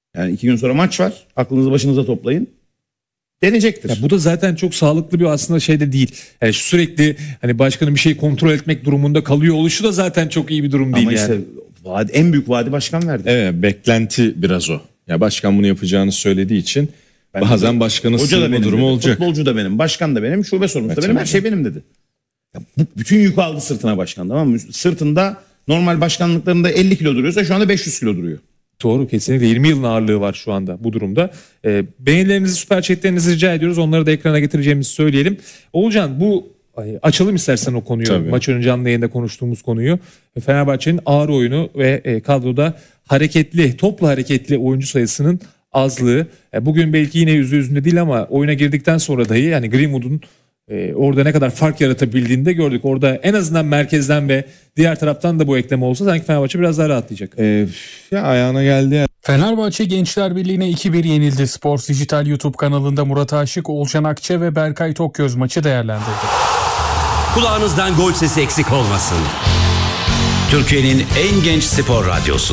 Yani 2 gün sonra maç var. Aklınızı başınıza toplayın. Deneyecektir. Ya bu da zaten çok sağlıklı bir aslında şey de değil. Yani sürekli hani başkanın bir şeyi kontrol etmek durumunda kalıyor oluşu da zaten çok iyi bir durum değil. Ama yani. işte en büyük vaadi başkan verdi. Evet, beklenti biraz o. Ya başkan bunu yapacağını söylediği için bazen başkanın sığınma durumu olacak. Futbolcu da benim, başkan da benim, şube sorumlusu da Evet, benim, her tabii. şey benim dedi. Ya bütün yükü aldı sırtına başkan, tamam mı? Sırtında normal başkanlıklarında 50 kilo duruyorsa şu anda 500 kilo duruyor. Doğru, kesinlikle 20 yılın ağırlığı var şu anda bu durumda. Beğenilerinizi, süper chatlerinizi rica ediyoruz. Onları da ekrana getireceğimizi söyleyelim. Oğulcan, bu açalım istersen o konuyu. Tabii. Maç önce canlı yayında konuştuğumuz konuyu. Fenerbahçe'nin ağır oyunu ve kadroda topla hareketli oyuncu sayısının azlığı. Bugün belki yine yüzünde değil ama oyuna girdikten sonra dahi yani Greenwood'un orada ne kadar fark yaratabildiğini de gördük. Orada en azından merkezden ve diğer taraftan da bu ekleme olsa sanki Fenerbahçe biraz daha rahatlayacak. Ya ayağına geldi ya. Fenerbahçe Gençler Birliği'ne 2-1 yenildi. Sports Dijital YouTube kanalında Murat Aşık, Olcan Akçe ve Berkay Tokgöz maçı değerlendirdi. Kulağınızdan gol sesi eksik olmasın. Türkiye'nin en genç spor radyosu.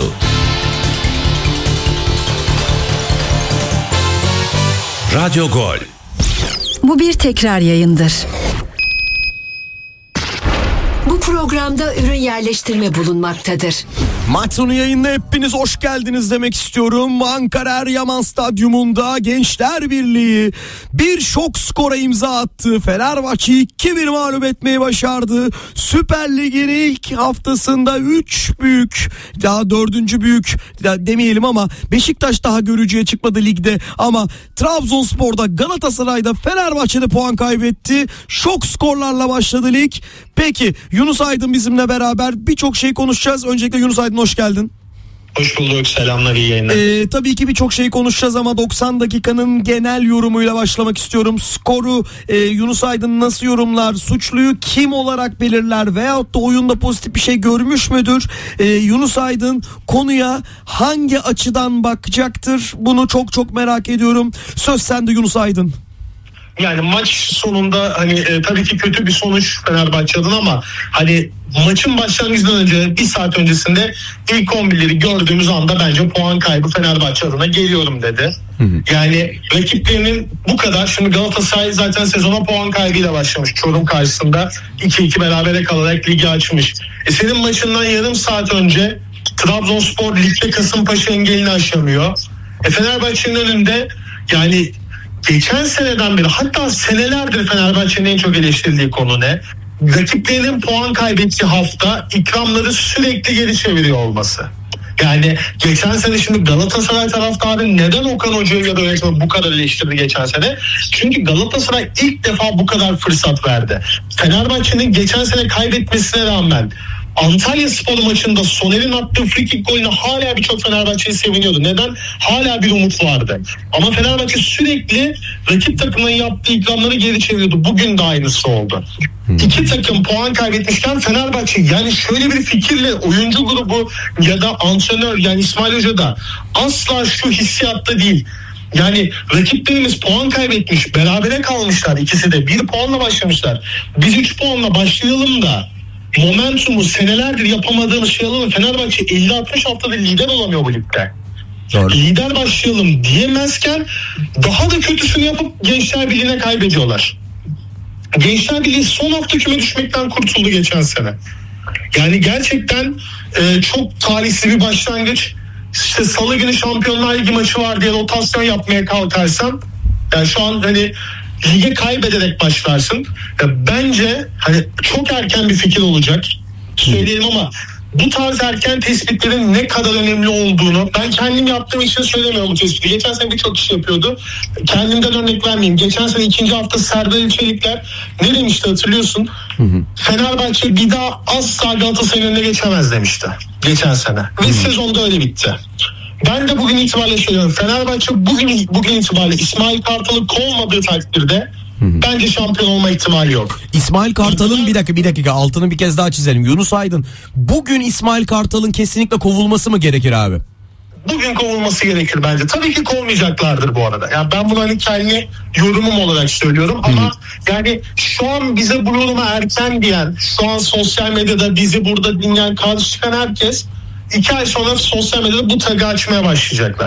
Radyo Gol. Bu bir tekrar yayındır. Bu programda ürün yerleştirme bulunmaktadır. Maç sonu yayında hepiniz hoş geldiniz demek istiyorum. Ankara Eryaman Stadyumunda Gençler Birliği bir şok skora imza attı. Fenerbahçe'yi 2-1 mağlup etmeyi başardı. Süper Lig'in ilk haftasında 3 büyük, daha 4. büyük demeyelim ama Beşiktaş daha görücüye çıkmadı ligde. Ama Trabzonspor'da, Galatasaray'da, Fenerbahçe'de puan kaybetti. Şok skorlarla başladı lig. Peki Yunus Aydın bizimle beraber, birçok şey konuşacağız. Öncelikle Yunus Aydın, hoş geldin. Hoş bulduk, selamlar, iyi yayınlar. Tabii ki birçok şey konuşacağız ama 90 dakikanın genel yorumuyla başlamak istiyorum. Skoru Yunus Aydın nasıl yorumlar? Suçluyu kim olarak belirler? Veyahut da oyunda pozitif bir şey görmüş müdür? Yunus Aydın konuya hangi açıdan bakacaktır? Bunu çok çok merak ediyorum. Söz sende Yunus Aydın. Yani maç sonunda tabii ki kötü bir sonuç Fenerbahçe adına ama maçın başlangıcından önce, bir saat öncesinde ilk 11'leri gördüğümüz anda bence puan kaybı Fenerbahçe adına geliyorum dedi. Yani rakiplerinin bu kadar, şimdi Galatasaray zaten sezona puan kaybıyla başlamış. Çorum karşısında 2-2 berabere kalarak ligi açmış. Senin maçından yarım saat önce Trabzonspor ligde Kasımpaşa engelini aşamıyor. Fenerbahçe'nin önünde yani geçen seneden beri, hatta senelerdir Fenerbahçe'nin en çok eleştirildiği konu ne? Rakiplerinin puan kaybettiği hafta ikramları sürekli geri çeviriyor olması. Yani geçen sene, şimdi Galatasaray taraftarı neden Okan Hoca'yı ya da yönetimi bu kadar eleştirdi geçen sene? Çünkü Galatasaray ilk defa bu kadar fırsat verdi. Fenerbahçe'nin geçen sene kaybetmesine rağmen Antalyaspor maçında Soner'in attığı frikik golüne hala birçok Fenerbahçe'yi seviniyordu. Neden? Hala bir umut vardı. Ama Fenerbahçe sürekli rakip takımın yaptığı ikramları geri çeviriyordu. Bugün de aynısı oldu. İki takım puan kaybetmişken Fenerbahçe, yani şöyle bir fikirle oyuncu grubu ya da antrenör, yani İsmail Hoca da asla şu hissiyatta değil. Yani rakiplerimiz puan kaybetmiş, berabere kalmışlar, ikisi de 1 puanla başlamışlar. Biz 3 puanla başlayalım da momentumu senelerdir yapamadığımız şey alalım. Fenerbahçe 50-60 haftadır lider olamıyor bu ligde. Doğru. Lider başlayalım diyemezken daha da kötüsünü yapıp Gençler Birliği'ne kaybediyorlar. Gençler Birliği son hafta küme düşmekten kurtuldu geçen sene. Yani gerçekten çok talihsiz bir başlangıç. İşte Salı günü Şampiyonlar Ligi maçı var diye rotasyon yapmaya kalkarsam, yani şu an lige kaybederek başlarsın. Bence çok erken bir fikir olacak. Söyleyelim ama bu tarz erken tespitlerin ne kadar önemli olduğunu ben kendim yaptığım için söylemiyorum bu tespiti. Geçen sene birçok kişi yapıyordu. Kendimden örnek vermeyeyim. Geçen sene 2. hafta Serdar İlçelikler ne demişti, hatırlıyorsun? Fenerbahçe bir daha asla Galatasaray'ın önüne geçemez demişti geçen sene. Ve sezonda öyle bitti. Ben de bugün itibariyle söylüyorum. Fenerbahçe bugün itibariyle İsmail Kartal'ı kovmadığı takdirde bence şampiyon olma ihtimali yok. İsmail Kartal'ın bir dakika altını bir kez daha çizelim. Yunus Aydın, bugün İsmail Kartal'ın kesinlikle kovulması mı gerekir abi? Bugün kovulması gerekir bence. Tabii ki kovmayacaklardır bu arada. Yani ben bunu kendi yorumum olarak söylüyorum ama yani şu an bize bu yoruma erken diyen, şu an sosyal medyada bizi burada dinleyen, karşı çıkan herkes 2 ay sonra sosyal medyada bu tagı açmaya başlayacaklar.